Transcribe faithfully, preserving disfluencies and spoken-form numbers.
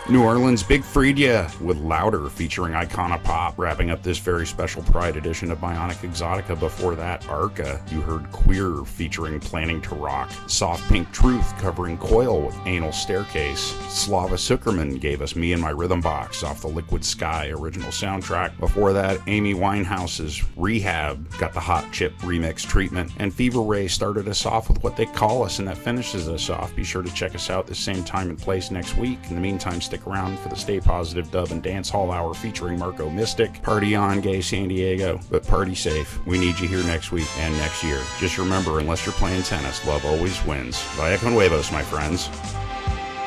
New Orleans Big Freedia with Louder featuring Icona Pop, wrapping up this very special Pride edition of Bionic Exotica. Before that, Arca, you heard Queer featuring Planning to Rock. Soft Pink Truth covering Coil with Anal Staircase. Slava Zuckerman gave us Me and My Rhythm Box off the Liquid Sky original soundtrack. Before that, Amy Winehouse's Rehab got the Hot Chip remix treatment. And Fever Ray started us off with What They Call Us, and that finishes us off. Be sure to check us out the same time and place next week. In the meantime, stick around for the Stay Positive Dub and Dance Hall Hour featuring Marco Mystic. Party on, gay San Diego, but party safe. We need you here next week and next year. Just remember, unless you're playing tennis, love always wins. Vaya con huevos, my friends.